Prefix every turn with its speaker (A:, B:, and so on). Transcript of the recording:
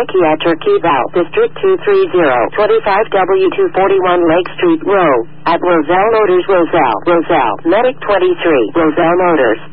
A: Psychiatric Eval, District 230, 25W241 Lake Street, Row. At Roselle Motors, Roselle, Medic 23, Roselle Motors.